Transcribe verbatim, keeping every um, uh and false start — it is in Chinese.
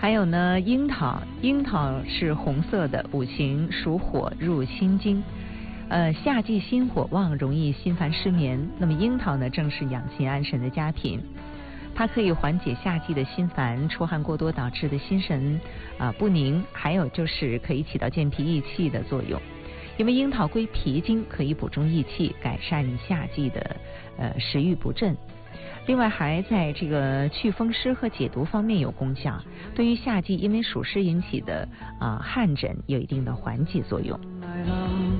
还有呢，樱桃，樱桃是红色的，五行属火，入心经。呃，夏季心火旺，容易心烦失眠。那么樱桃呢，正是养心安神的佳品。它可以缓解夏季的心烦、出汗过多导致的心神啊、呃、不宁，还有就是可以起到健脾益气的作用。因为樱桃归脾经，可以补中益气，改善夏季的呃食欲不振。另外还在这个祛风湿和解毒方面有功效，对于夏季因为暑湿引起的啊、呃、汗疹有一定的缓解作用。